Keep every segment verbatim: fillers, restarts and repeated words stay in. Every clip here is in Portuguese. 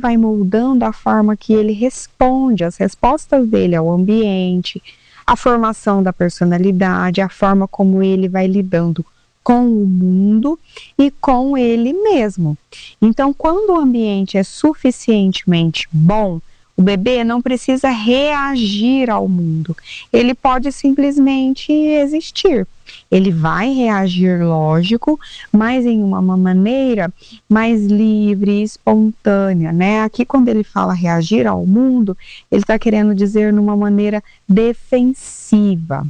vai moldando a forma que ele responde, as respostas dele ao ambiente, a formação da personalidade, a forma como ele vai lidando com o mundo e com ele mesmo. Então, quando o ambiente é suficientemente bom, o bebê não precisa reagir ao mundo, ele pode simplesmente existir. Ele vai reagir, lógico, mas em uma maneira mais livre, espontânea, né? Aqui, quando ele fala reagir ao mundo, ele está querendo dizer numa maneira defensiva.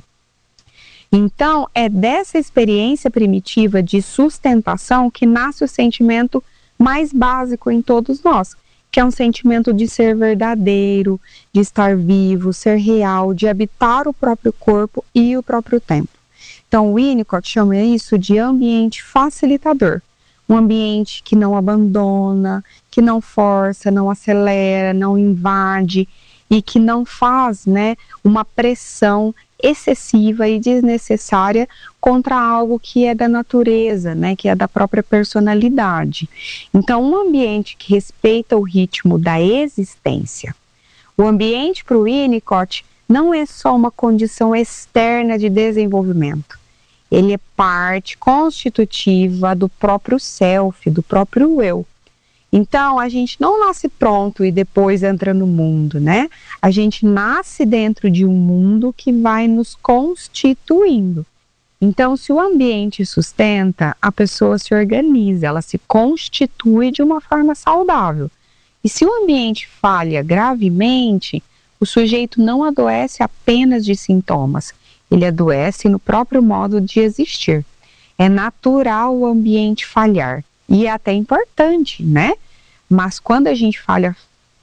Então, é dessa experiência primitiva de sustentação que nasce o sentimento mais básico em todos nós, que é um sentimento de ser verdadeiro, de estar vivo, ser real, de habitar o próprio corpo e o próprio tempo. Então, o Winnicott chama isso de ambiente facilitador, um ambiente que não abandona, que não força, não acelera, não invade e que não faz, né, uma pressão excessiva e desnecessária contra algo que é da natureza, né, que é da própria personalidade. Então, um ambiente que respeita o ritmo da existência. O ambiente para o Winnicott não é só uma condição externa de desenvolvimento. Ele é parte constitutiva do próprio self, do próprio eu. Então, a gente não nasce pronto e depois entra no mundo, né? A gente nasce dentro de um mundo que vai nos constituindo. Então, se o ambiente sustenta, a pessoa se organiza, ela se constitui de uma forma saudável. E se o ambiente falha gravemente, o sujeito não adoece apenas de sintomas, ele adoece no próprio modo de existir. É natural o ambiente falhar. E é até importante, né? Mas quando a gente falha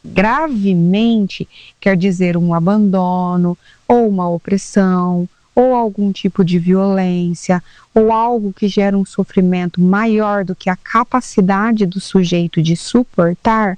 gravemente, quer dizer um abandono, ou uma opressão, ou algum tipo de violência, ou algo que gera um sofrimento maior do que a capacidade do sujeito de suportar,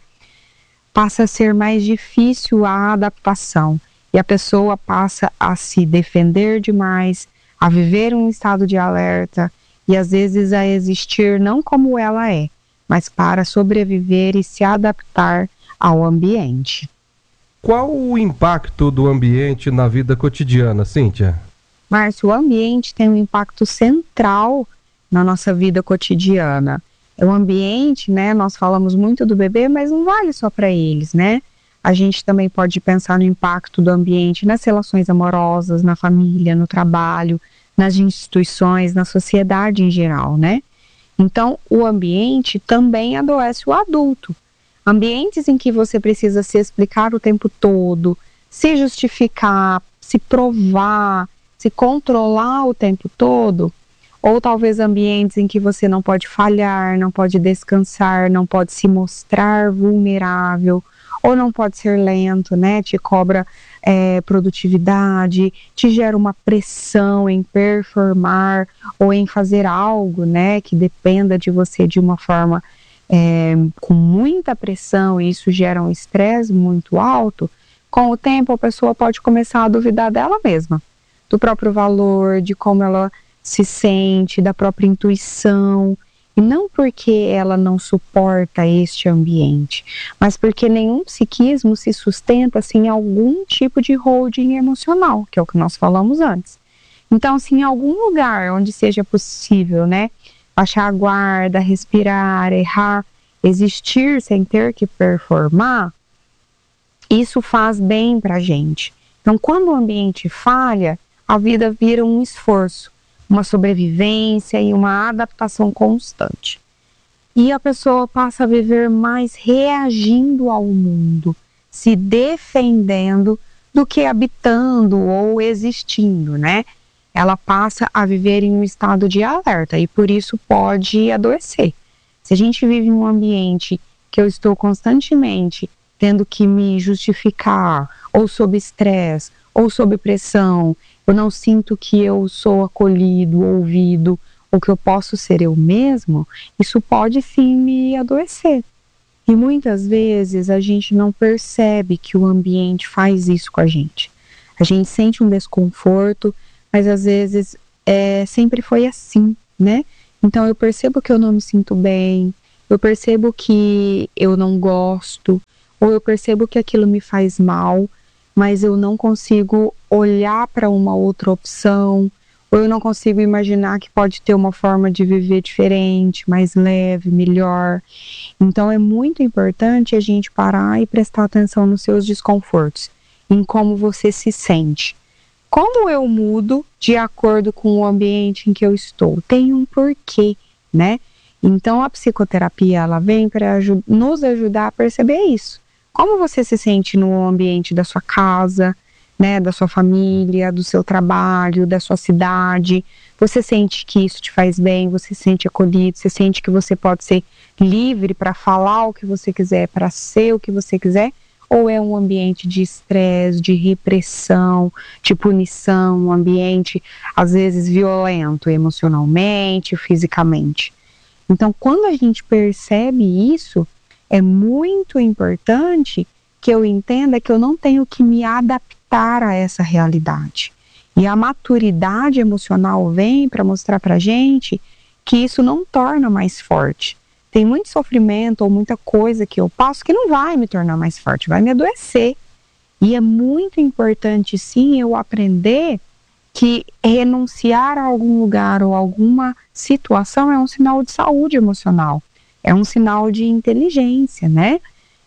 passa a ser mais difícil a adaptação. E a pessoa passa a se defender demais, a viver um estado de alerta, e às vezes a existir não como ela é, mas para sobreviver e se adaptar ao ambiente. Qual o impacto do ambiente na vida cotidiana, Cíntia? Márcio, o ambiente tem um impacto central na nossa vida cotidiana. O ambiente, né, nós falamos muito do bebê, mas não vale só para eles, né? A gente também pode pensar no impacto do ambiente nas relações amorosas, na família, no trabalho, nas instituições, na sociedade em geral, né? Então, o ambiente também adoece o adulto. Ambientes em que você precisa se explicar o tempo todo, se justificar, se provar, se controlar o tempo todo, ou talvez ambientes em que você não pode falhar, não pode descansar, não pode se mostrar vulnerável, ou não pode ser lento, né? Te cobra é, produtividade, te gera uma pressão em performar ou em fazer algo, né? Que dependa de você de uma forma é, com muita pressão, e isso gera um estresse muito alto. Com o tempo, a pessoa pode começar a duvidar dela mesma, do próprio valor, de como ela se sente, da própria intuição. E não porque ela não suporta este ambiente, mas porque nenhum psiquismo se sustenta sem algum tipo de holding emocional, que é o que nós falamos antes. Então, se em algum lugar onde seja possível, né, baixar a guarda, respirar, errar, existir sem ter que performar, isso faz bem pra gente. Então, quando o ambiente falha, a vida vira um esforço, uma sobrevivência e uma adaptação constante. E a pessoa passa a viver mais reagindo ao mundo, se defendendo, do que habitando ou existindo, né? Ela passa a viver em um estado de alerta e por isso pode adoecer. Se a gente vive em um ambiente que eu estou constantemente tendo que me justificar, ou sob estresse, ou sob pressão, eu não sinto que eu sou acolhido, ouvido, ou que eu posso ser eu mesmo, isso pode sim me adoecer. E muitas vezes a gente não percebe que o ambiente faz isso com a gente. A gente sente um desconforto, mas às vezes é, sempre foi assim, né? Então eu percebo que eu não me sinto bem, eu percebo que eu não gosto, ou eu percebo que aquilo me faz mal, mas eu não consigo olhar para uma outra opção, ou eu não consigo imaginar que pode ter uma forma de viver diferente, mais leve, melhor. Então é muito importante a gente parar e prestar atenção nos seus desconfortos, em como você se sente. Como eu mudo de acordo com o ambiente em que eu estou? Tem um porquê, né? Então a psicoterapia, ela vem para aju- nos ajudar a perceber isso. Como você se sente no ambiente da sua casa, né, da sua família, do seu trabalho, da sua cidade? Você sente que isso te faz bem, você se sente acolhido, você sente que você pode ser livre para falar o que você quiser, para ser o que você quiser? Ou é um ambiente de estresse, de repressão, de punição, um ambiente às vezes violento emocionalmente, fisicamente? Então, quando a gente percebe isso, é muito importante que eu entenda que eu não tenho que me adaptar a essa realidade. E a maturidade emocional vem para mostrar para a gente que isso não torna mais forte. Tem muito sofrimento ou muita coisa que eu passo que não vai me tornar mais forte, vai me adoecer. E é muito importante, sim, eu aprender que renunciar a algum lugar ou alguma situação é um sinal de saúde emocional, é um sinal de inteligência, né?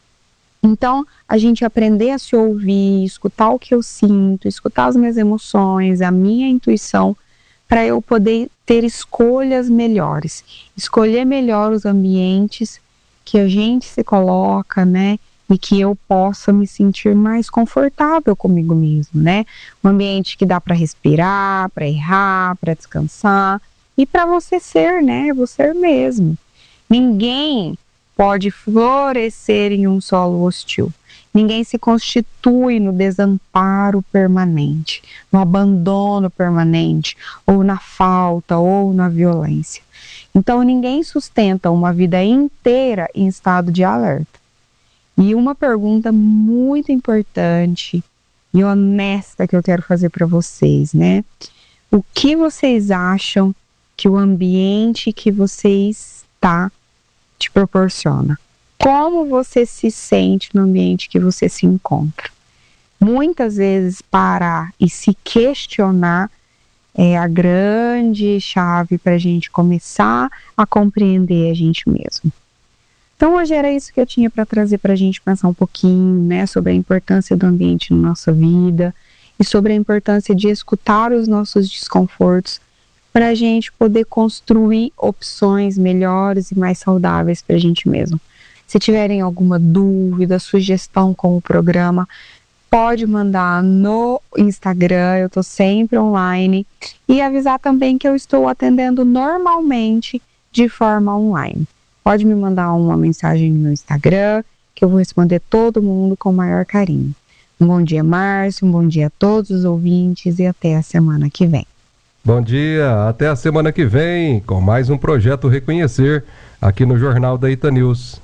Então, a gente aprender a se ouvir, escutar o que eu sinto, escutar as minhas emoções, a minha intuição, para eu poder ter escolhas melhores, escolher melhor os ambientes que a gente se coloca, né? E que eu possa me sentir mais confortável comigo mesmo, né? Um ambiente que dá para respirar, para errar, para descansar e para você ser, né? Você mesmo. Ninguém pode florescer em um solo hostil. Ninguém se constitui no desamparo permanente, no abandono permanente, ou na falta, ou na violência. Então, ninguém sustenta uma vida inteira em estado de alerta. E uma pergunta muito importante e honesta que eu quero fazer para vocês, né? O que vocês acham que o ambiente que você está te proporciona? Como você se sente no ambiente que você se encontra? Muitas vezes parar e se questionar é a grande chave para a gente começar a compreender a gente mesmo. Então hoje era isso que eu tinha para trazer para a gente pensar um pouquinho, né, sobre a importância do ambiente na nossa vida e sobre a importância de escutar os nossos desconfortos para a gente poder construir opções melhores e mais saudáveis para a gente mesmo. Se tiverem alguma dúvida, sugestão com o programa, pode mandar no Instagram, eu estou sempre online, e avisar também que eu estou atendendo normalmente de forma online. Pode me mandar uma mensagem no Instagram, que eu vou responder todo mundo com o maior carinho. Um bom dia, Márcio, um bom dia a todos os ouvintes e até a semana que vem. Bom dia, até a semana que vem com mais um Projeto Reconhecer aqui no Jornal da Itanews.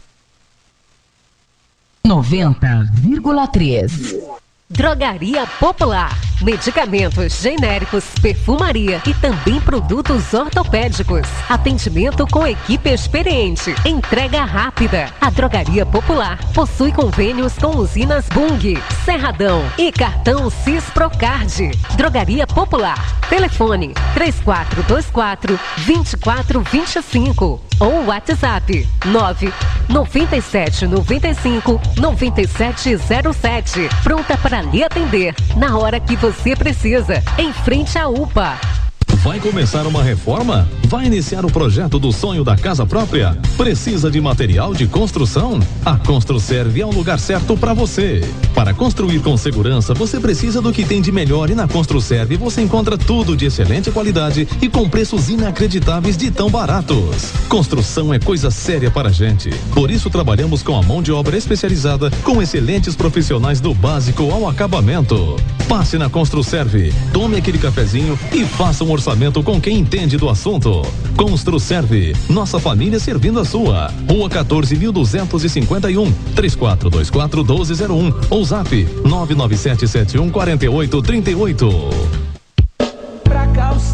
noventa vírgula três. Drogaria Popular. Medicamentos genéricos, perfumaria e também produtos ortopédicos. Atendimento com equipe experiente. Entrega rápida. A Drogaria Popular possui convênios com usinas Bung, Cerradão e cartão Cisprocard. Drogaria Popular. Telefone três quatro dois quatro, dois quatro dois cinco ou WhatsApp nove nove sete nove cinco nove sete zero sete. Pronta para lhe atender na hora que você precisa, em frente à U P A. Vai começar uma reforma? Vai iniciar o projeto do sonho da casa própria? Precisa de material de construção? A Construserve é o lugar certo para você. Para construir com segurança, você precisa do que tem de melhor, e na Construserve você encontra tudo de excelente qualidade e com preços inacreditáveis de tão baratos. Construção é coisa séria para a gente. Por isso trabalhamos com a mão de obra especializada, com excelentes profissionais do básico ao acabamento. Passe na Construserve, tome aquele cafezinho e faça um orçamento com quem entende do assunto. Construserve, nossa família servindo a sua. Rua quatorze mil duzentos e cinquenta e um, três quatro dois quatro, um dois zero um ou zap nove nove sete sete um, quatro oito três oito. Pra calçar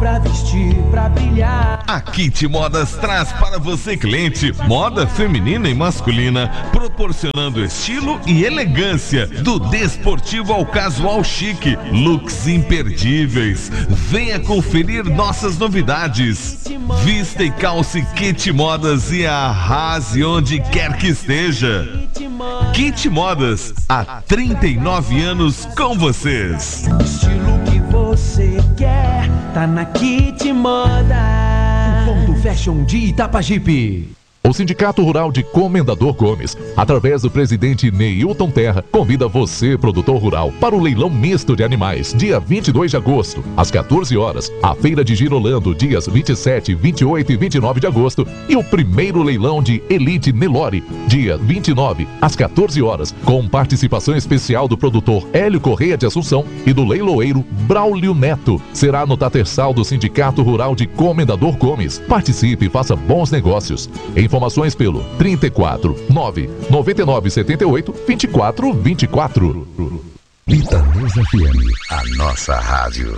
pra vestir, pra brilhar. A Kit Modas traz para você, cliente, moda feminina e masculina, proporcionando estilo e elegância, do desportivo ao casual chique, looks imperdíveis. Venha conferir nossas novidades. Vista e calce Kit Modas e arrase onde quer que esteja. Kit Modas, há trinta e nove anos com vocês. Estilo que você quer, tá na Kit Modas. Ponto Fashion de Itapajipe. O Sindicato Rural de Comendador Gomes, através do presidente Neilton Terra, convida você, produtor rural, para o leilão misto de animais, dia vinte e dois de agosto, às quatorze horas, a Feira de Girolando, dias vinte e sete, vinte e oito e vinte e nove de agosto, e o primeiro leilão de Elite Nelore, dia vinte e nove, às quatorze horas, com participação especial do produtor Hélio Correia de Assunção e do leiloeiro Braulio Neto. Será no Tatersal do Sindicato Rural de Comendador Gomes. Participe e faça bons negócios. Informações pelo trinta e quatro, nove, noventa e nove, setenta e oito, vinte e quatro, vinte e quatro. Itanês F M, a nossa rádio.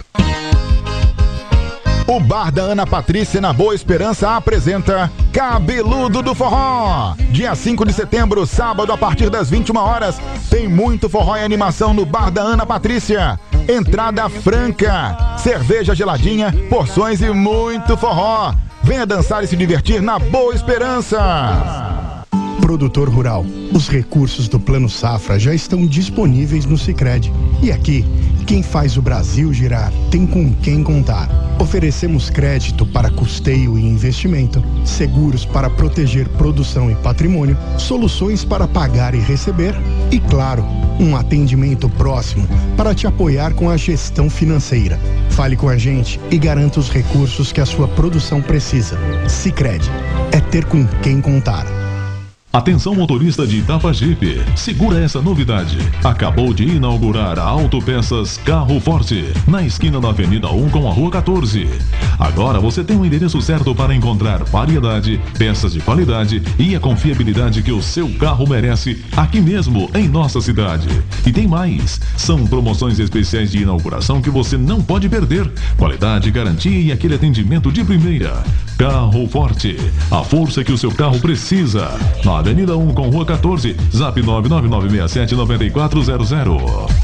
O Bar da Ana Patrícia na Boa Esperança apresenta Cabeludo do Forró. Dia cinco de setembro, sábado, a partir das vinte e uma horas, tem muito forró e animação no Bar da Ana Patrícia. Entrada franca, cerveja geladinha, porções e muito forró. Venha dançar e se divertir na Boa Esperança. Produtor rural, os recursos do Plano Safra já estão disponíveis no Sicredi. E aqui, quem faz o Brasil girar tem com quem contar. Oferecemos crédito para custeio e investimento, seguros para proteger produção e patrimônio, soluções para pagar e receber e, claro, um atendimento próximo para te apoiar com a gestão financeira. Fale com a gente e garanta os recursos que a sua produção precisa. Sicredi, é ter com quem contar. Atenção, motorista de Itapajipe, segura essa novidade. Acabou de inaugurar a Autopeças Carro Forte, na esquina da Avenida um com a Rua quatorze. Agora você tem um endereço certo para encontrar variedade, peças de qualidade e a confiabilidade que o seu carro merece aqui mesmo em nossa cidade. E tem mais, são promoções especiais de inauguração que você não pode perder. Qualidade, garantia e aquele atendimento de primeira. Carro Forte, a força que o seu carro precisa. Na Avenida um com Rua quatorze, zap nove nove nove seis sete nove quatro zero zero.